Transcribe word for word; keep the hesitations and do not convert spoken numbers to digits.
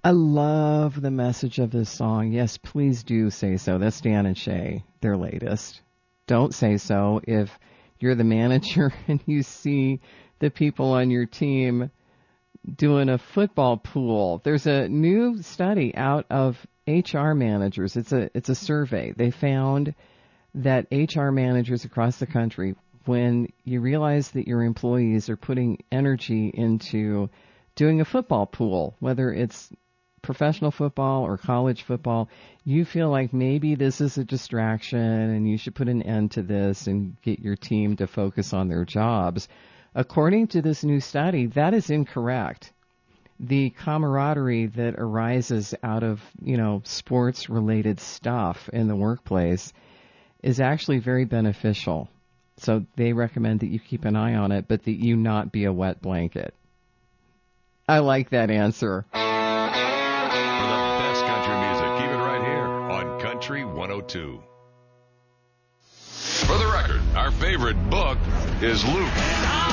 I love the message of this song. Yes, please do say so. That's Dan and Shay, their latest. Don't say so if you're the manager and you see the people on your team doing a football pool. There's a new study out of H R managers. It's a it's a survey. They found that H R managers across the country, when you realize that your employees are putting energy into doing a football pool, whether it's professional football or college football, you feel like maybe this is a distraction and you should put an end to this and get your team to focus on their jobs. According to this new study, that is incorrect. The camaraderie that arises out of, you know, sports-related stuff in the workplace is actually very beneficial. So they recommend that you keep an eye on it, but that you not be a wet blanket. I like that answer. For the best country music, keep it right here on Country one oh two. For the record, our favorite book is Luke.